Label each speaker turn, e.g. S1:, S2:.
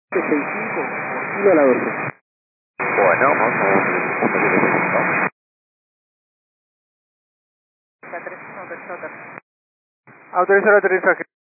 S1: 65 kilo a la orden.
S2: Bueno, vamos a ver.
S3: Autorizar aterrizaje.